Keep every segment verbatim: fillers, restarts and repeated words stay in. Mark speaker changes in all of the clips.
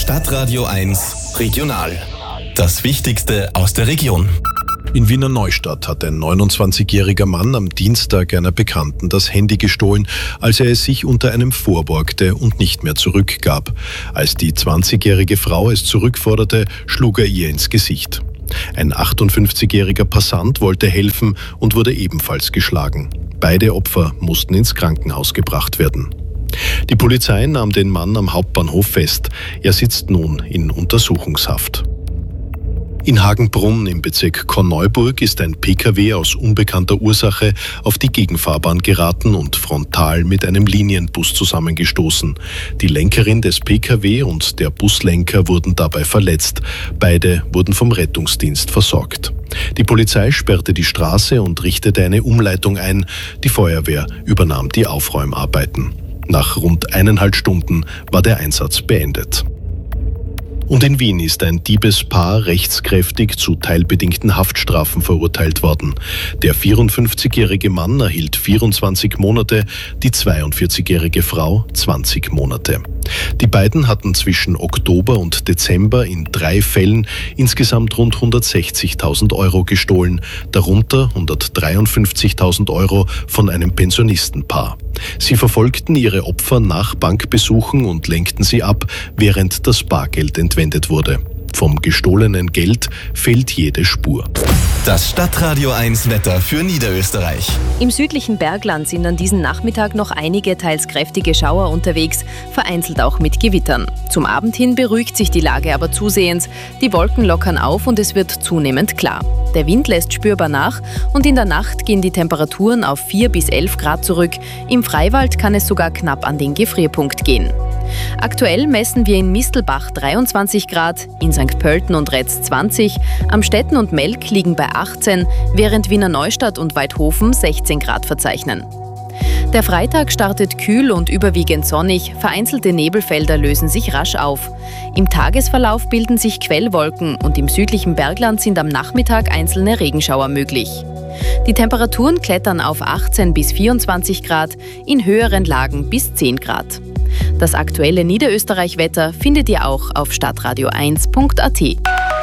Speaker 1: Stadtradio eins Regional. Das Wichtigste aus der Region.
Speaker 2: In Wiener Neustadt hat ein neunundzwanzigjähriger Mann am Dienstag einer Bekannten das Handy gestohlen, als er es sich unter einem vorborgte und nicht mehr zurückgab. Als die zwanzigjährige Frau es zurückforderte, schlug er ihr ins Gesicht. Ein achtundfünfzigjähriger Passant wollte helfen und wurde ebenfalls geschlagen. Beide Opfer mussten ins Krankenhaus gebracht werden. Die Polizei nahm den Mann am Hauptbahnhof fest. Er sitzt nun in Untersuchungshaft. In Hagenbrunn im Bezirk Korneuburg ist ein Pkw aus unbekannter Ursache auf die Gegenfahrbahn geraten und frontal mit einem Linienbus zusammengestoßen. Die Lenkerin des Pkw und der Buslenker wurden dabei verletzt. Beide wurden vom Rettungsdienst versorgt. Die Polizei sperrte die Straße und richtete eine Umleitung ein. Die Feuerwehr übernahm die Aufräumarbeiten. Nach rund eineinhalb Stunden war der Einsatz beendet. Und in Wien ist ein Diebespaar rechtskräftig zu teilbedingten Haftstrafen verurteilt worden. Der vierundfünfzigjährige Mann erhielt vierundzwanzig Monate, die zweiundvierzigjährige Frau zwanzig Monate. Die beiden hatten zwischen Oktober und Dezember in drei Fällen insgesamt rund hundertsechzigtausend Euro gestohlen, darunter hundertdreiundfünfzigtausend Euro von einem Pensionistenpaar. Sie verfolgten ihre Opfer nach Bankbesuchen und lenkten sie ab, während das Bargeld entwendet wurde. Vom gestohlenen Geld fehlt jede Spur.
Speaker 1: Das Stadtradio eins Wetter für Niederösterreich.
Speaker 3: Im südlichen Bergland sind an diesem Nachmittag noch einige teils kräftige Schauer unterwegs, vereinzelt auch mit Gewittern. Zum Abend hin beruhigt sich die Lage aber zusehends. Die Wolken lockern auf und es wird zunehmend klar. Der Wind lässt spürbar nach und in der Nacht gehen die Temperaturen auf vier bis elf Grad zurück. Im Freiwald kann es sogar knapp an den Gefrierpunkt gehen. Aktuell messen wir in Mistelbach dreiundzwanzig Grad, in Sankt Pölten und Retz zwanzig, Amstetten und Melk liegen bei achtzehn, während Wiener Neustadt und Waidhofen sechzehn Grad verzeichnen. Der Freitag startet kühl und überwiegend sonnig, vereinzelte Nebelfelder lösen sich rasch auf. Im Tagesverlauf bilden sich Quellwolken und im südlichen Bergland sind am Nachmittag einzelne Regenschauer möglich. Die Temperaturen klettern auf achtzehn bis vierundzwanzig Grad, in höheren Lagen bis zehn Grad. Das aktuelle Niederösterreich-Wetter findet ihr auch auf stadtradio eins punkt a t.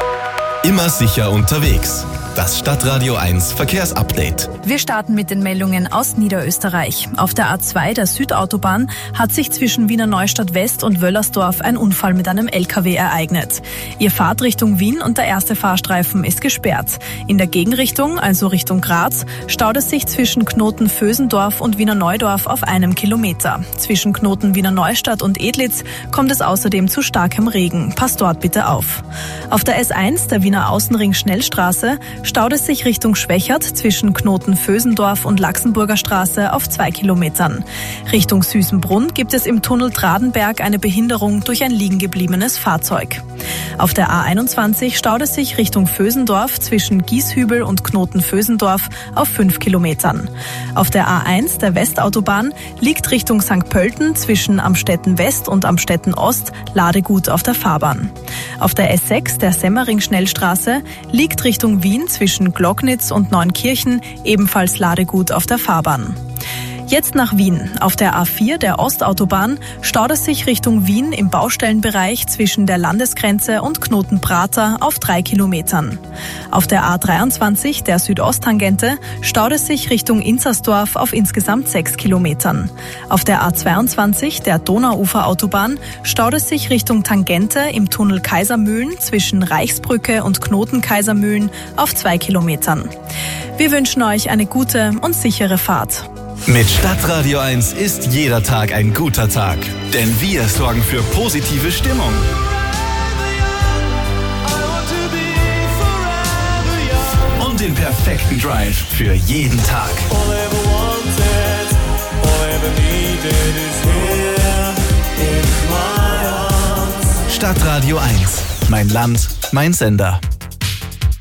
Speaker 1: Immer sicher unterwegs. Das Stadtradio eins Verkehrsupdate.
Speaker 4: Wir starten mit den Meldungen aus Niederösterreich. Auf der A zwei, der Südautobahn, hat sich zwischen Wiener Neustadt West und Wöllersdorf ein Unfall mit einem L K W ereignet. Ihr fahrt Richtung Wien und der erste Fahrstreifen ist gesperrt. In der Gegenrichtung, also Richtung Graz, staut es sich zwischen Knoten Vösendorf und Wiener Neudorf auf einem Kilometer. Zwischen Knoten Wiener Neustadt und Edlitz kommt es außerdem zu starkem Regen. Passt dort bitte auf. Auf der S eins, der Wiener Außenring-Schnellstraße, staut es sich Richtung Schwächert zwischen Knoten Vösendorf und Laxenburger Straße auf zwei Kilometern. Richtung Süßenbrunn gibt es im Tunnel Tradenberg eine Behinderung durch ein liegengebliebenes Fahrzeug. Auf der A einundzwanzig staut es sich Richtung Vösendorf zwischen Gieshübel und Knoten Vösendorf auf fünf Kilometern. Auf der A eins, der Westautobahn, liegt Richtung Sankt Pölten zwischen Amstetten West und Amstetten Ost Ladegut auf der Fahrbahn. Auf der S sechs, der Semmering-Schnellstraße, liegt Richtung Wien zwischen Glocknitz und Neunkirchen ebenfalls Ladegut auf der Fahrbahn. Jetzt nach Wien. Auf der A vier, der Ostautobahn, staut es sich Richtung Wien im Baustellenbereich zwischen der Landesgrenze und Knoten Prater auf drei Kilometern. Auf der A dreiundzwanzig, der Südosttangente, staut es sich Richtung Inzersdorf auf insgesamt sechs Kilometern. Auf der A zweiundzwanzig, der Donauuferautobahn, staut es sich Richtung Tangente im Tunnel Kaisermühlen zwischen Reichsbrücke und Knoten Kaisermühlen auf zwei Kilometern. Wir wünschen euch eine gute und sichere Fahrt.
Speaker 1: Mit Stadtradio eins ist jeder Tag ein guter Tag. Denn wir sorgen für positive Stimmung. Und den perfekten Drive für jeden Tag. Stadtradio eins. Mein Land, mein Sender.